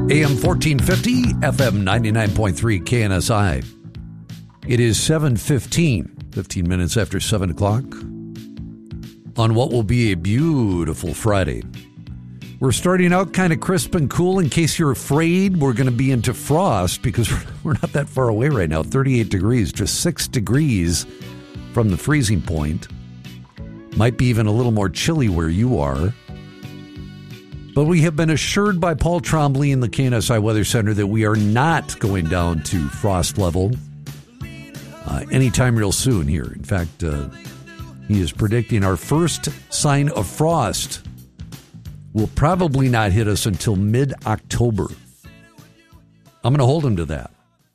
AM 1450, FM 99.3 KNSI. It is 7:15, 15 minutes after 7 o'clock on what will be a beautiful Friday. We're starting out kind of crisp and cool. In case you're afraid, we're going to be into frost because we're not that far away right now. 38 degrees, just 6 degrees from the freezing point. Might be even a little more chilly where you are. But we have been assured by Paul Trombley in the KNSI Weather Center that we are not going down to frost level anytime real soon here. In fact, he is predicting our first sign of frost will probably not hit us until mid-October. I'm going to hold him to that.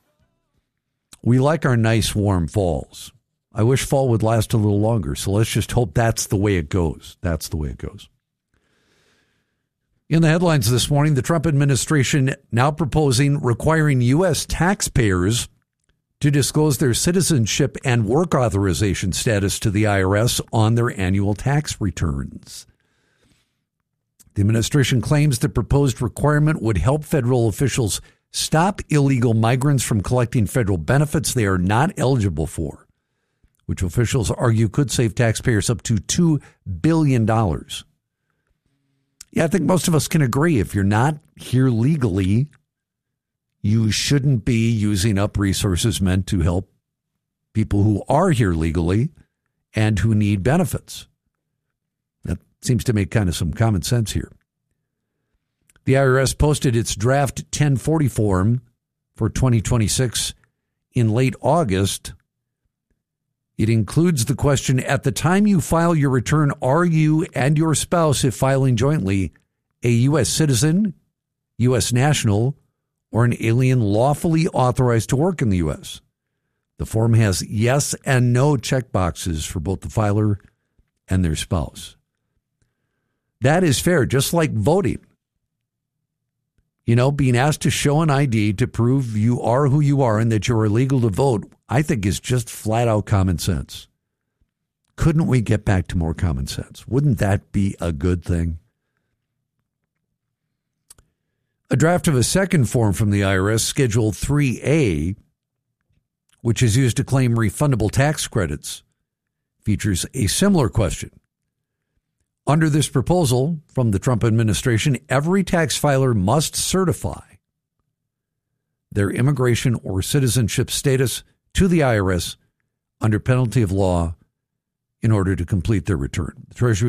We like our nice warm falls. I wish fall would last a little longer, so let's just hope that's the way it goes. That's the way it goes. In the headlines this morning, the Trump administration now proposing requiring U.S. taxpayers to disclose their citizenship and work authorization status to the IRS on their annual tax returns. The administration claims the proposed requirement would help federal officials stop illegal migrants from collecting federal benefits they are not eligible for, which officials argue could save taxpayers up to $2 billion. Yeah, I think most of us can agree. If you're not here legally, you shouldn't be using up resources meant to help people who are here legally and who need benefits. That seems to make kind of some common sense here. The IRS posted its draft 1040 form for 2026 in late August. It includes the question, at the time you file your return, are you and your spouse, if filing jointly, a U.S. citizen, U.S. national, or an alien lawfully authorized to work in the U.S.? The form has yes and no checkboxes for both the filer and their spouse. That is fair, just like voting. You know, being asked to show an ID to prove you are who you are and that you're illegal to vote, I think is just flat out common sense. Couldn't we get back to more common sense? Wouldn't that be a good thing? A draft of a second form from the IRS, Schedule 3A, which is used to claim refundable tax credits, features a similar question. Under this proposal from the Trump administration, every tax filer must certify their immigration or citizenship status to the IRS under penalty of law in order to complete their return. The Treasury